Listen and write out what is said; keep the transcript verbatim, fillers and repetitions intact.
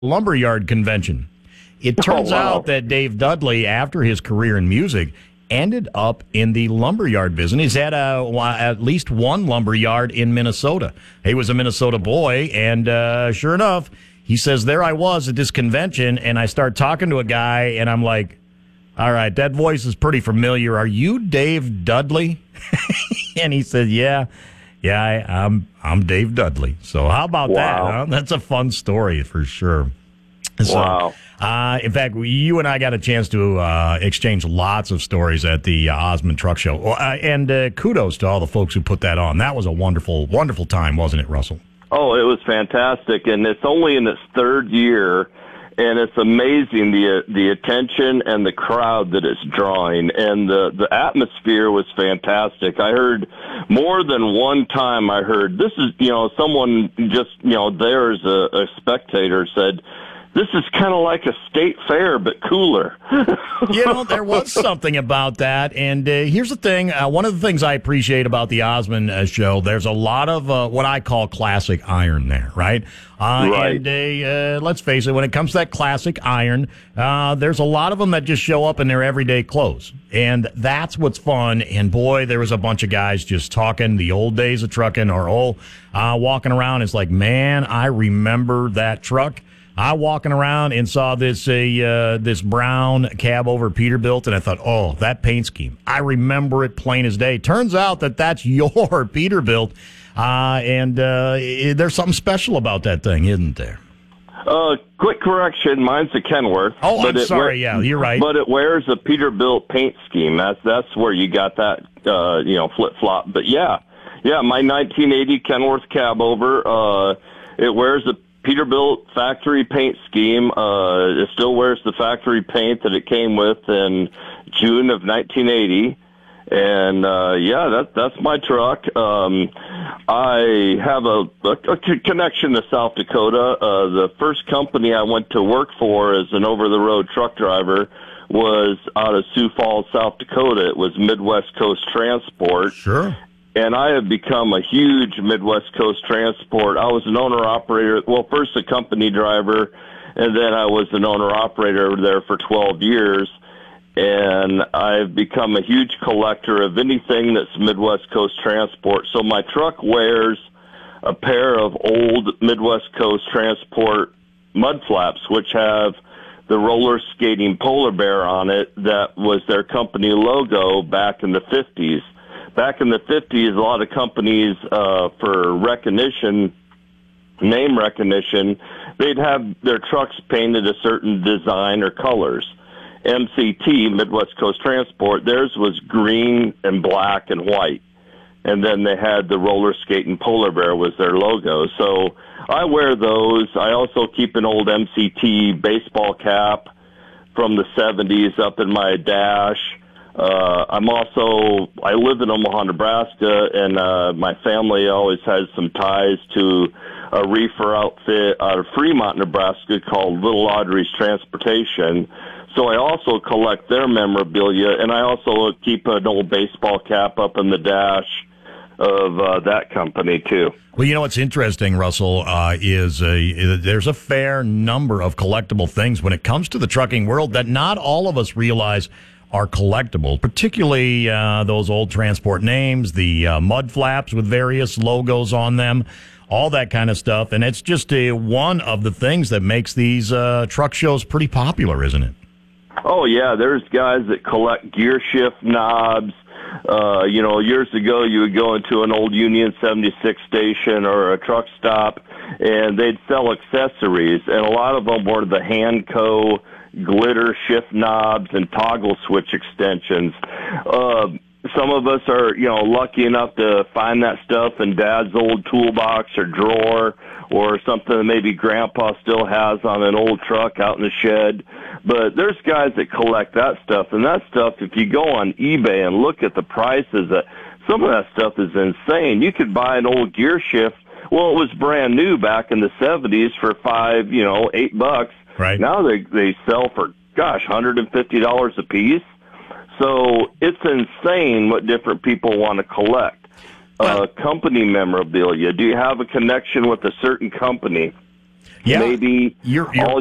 Lumberyard convention. It turns Oh, wow. out that Dave Dudley, after his career in music, ended up in the lumberyard business. He's had a, at least one lumberyard in Minnesota. He was a Minnesota boy, and uh, sure enough, he says, there I was at this convention, and I start talking to a guy, and I'm like, all right, that voice is pretty familiar. Are you Dave Dudley? And he said, yeah, yeah, I, I'm I'm Dave Dudley. So how about Wow. that? Huh? That's a fun story for sure. So, Wow. uh, in fact, you and I got a chance to uh, exchange lots of stories at the uh, Osmond Truck Show. Uh, and uh, kudos to all the folks who put that on. That was a wonderful, wonderful time, wasn't it, Russell? Oh, it was fantastic, and it's only in its third year, and it's amazing the the attention and the crowd that it's drawing, and the the atmosphere was fantastic. I heard more than one time. I heard this is you know someone just you know there as a, a spectator said, this is kind of like a state fair, but cooler. You know, there was something about that. And uh, here's the thing. Uh, one of the things I appreciate about the Osmond uh, show, there's a lot of uh, what I call classic iron there, right? Uh, Right. And uh, uh, let's face it, when it comes to that classic iron, uh, there's a lot of them that just show up in their everyday clothes. And that's what's fun. And boy, there was a bunch of guys just talking the old days of trucking or oh, uh, walking around. It's like, man, I remember that truck. I walking around and saw this a uh, this brown cab over Peterbilt, and I thought, oh, that paint scheme. I remember it plain as day. Turns out that that's your Peterbilt, uh, and uh, it, there's something special about that thing, isn't there? Uh, quick correction, mine's a Kenworth. Oh, I'm but it sorry. wear- Yeah, you're right. But it wears a Peterbilt paint scheme. That's that's where you got that, uh, you know, flip flop. But yeah, yeah, my nineteen eighty Kenworth cab over. Uh, it wears a Peterbilt factory paint scheme. Uh, it still wears the factory paint that it came with in June of nineteen eighty. And, uh, yeah, that, that's my truck. Um, I have a, a, a connection to South Dakota. Uh, the first company I went to work for as an over-the-road truck driver was out of Sioux Falls, South Dakota. It was Midwest Coast Transport. Sure. And I have become a huge Midwest Coast Transport. I was an owner-operator, well, first a company driver, and then I was an owner-operator there for twelve years. And I've become a huge collector of anything that's Midwest Coast Transport. So my truck wears a pair of old Midwest Coast Transport mud flaps, which have the roller skating polar bear on it that was their company logo back in the fifties. Back in the fifties, a lot of companies, uh, for recognition, name recognition, they'd have their trucks painted a certain design or colors. M C T, Midwest Coast Transport, theirs was green and black and white. And then they had the roller skating polar bear was their logo. So I wear those. I also keep an old M C T baseball cap from the seventies up in my dash. Uh, I'm also, I live in Omaha, Nebraska, and uh, my family always has some ties to a reefer outfit out of Fremont, Nebraska called Little Audrey's Transportation. So I also collect their memorabilia, and I also keep an old baseball cap up in the dash of uh, that company, too. Well, you know what's interesting, Russell, uh, is a, there's a fair number of collectible things when it comes to the trucking world that not all of us realize are collectible, particularly uh, those old transport names, the uh, mud flaps with various logos on them, all that kind of stuff. And it's just a, one of the things that makes these uh, truck shows pretty popular, isn't it? Oh, yeah, there's guys that collect gear shift knobs. Uh, you know, years ago, you would go into an old Union seventy-six station or a truck stop, and they'd sell accessories, and a lot of them were the Hanco glitter shift knobs and toggle switch extensions. Uh, some of us are, you know, lucky enough to find that stuff in Dad's old toolbox or drawer, or something that maybe Grandpa still has on an old truck out in the shed. But there's guys that collect that stuff, and that stuff, if you go on eBay and look at the prices, uh, some of that stuff is insane. You could buy an old gear shift. Well, it was brand new back in the seventies for five, you know, eight bucks. Right. Now they they sell for, gosh, one hundred fifty dollars a piece. So it's insane what different people want to collect. Uh, company memorabilia. Do you have a connection with a certain company? Yeah, maybe you're, you're, all